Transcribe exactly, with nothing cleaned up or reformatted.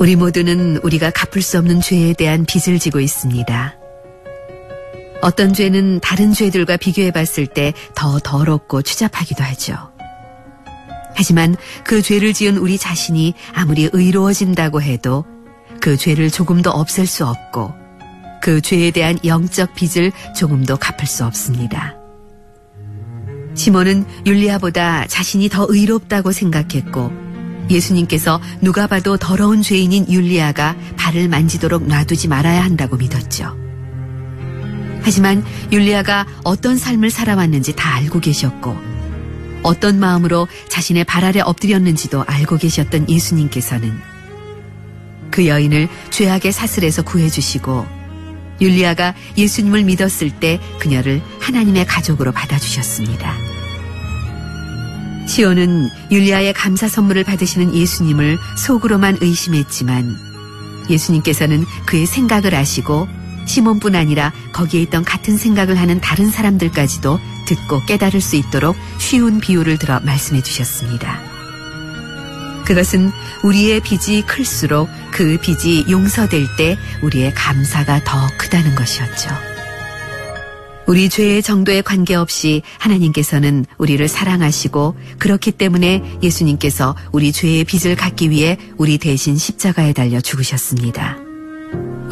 우리 모두는 우리가 갚을 수 없는 죄에 대한 빚을 지고 있습니다. 어떤 죄는 다른 죄들과 비교해 봤을 때 더 더럽고 추잡하기도 하죠. 하지만 그 죄를 지은 우리 자신이 아무리 의로워진다고 해도 그 죄를 조금도 없앨 수 없고 그 죄에 대한 영적 빚을 조금도 갚을 수 없습니다. 시몬은 율리아보다 자신이 더 의롭다고 생각했고 예수님께서 누가 봐도 더러운 죄인인 율리아가 발을 만지도록 놔두지 말아야 한다고 믿었죠. 하지만 율리아가 어떤 삶을 살아왔는지 다 알고 계셨고 어떤 마음으로 자신의 발 아래 엎드렸는지도 알고 계셨던 예수님께서는 그 여인을 죄악의 사슬에서 구해주시고 율리아가 예수님을 믿었을 때 그녀를 하나님의 가족으로 받아주셨습니다. 시온은 율리아의 감사 선물을 받으시는 예수님을 속으로만 의심했지만 예수님께서는 그의 생각을 아시고 시몬뿐 아니라 거기에 있던 같은 생각을 하는 다른 사람들까지도 듣고 깨달을 수 있도록 쉬운 비유를 들어 말씀해 주셨습니다. 그것은 우리의 빚이 클수록 그 빚이 용서될 때 우리의 감사가 더 크다는 것이었죠. 우리 죄의 정도에 관계없이 하나님께서는 우리를 사랑하시고 그렇기 때문에 예수님께서 우리 죄의 빚을 갚기 위해 우리 대신 십자가에 달려 죽으셨습니다.